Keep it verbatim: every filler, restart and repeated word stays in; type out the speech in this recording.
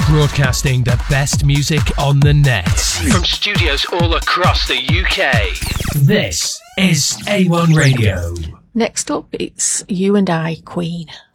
Broadcasting the best music on the net. From studios all across the U K. This is A one Radio. Next up, it's You and I, Queen.